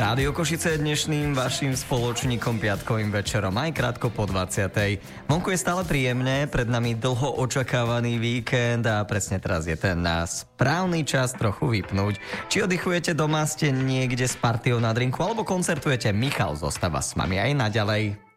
Rádio Košice je dnešným vašim spoločníkom piatkovým večerom, aj krátko po 20. Vonku je stále príjemné, pred nami dlho očakávaný víkend a presne teraz je ten správny čas trochu vypnúť. Či oddychujete doma, ste niekde s partiou na drinku, alebo koncertujete, Michal zostáva s vami aj naďalej.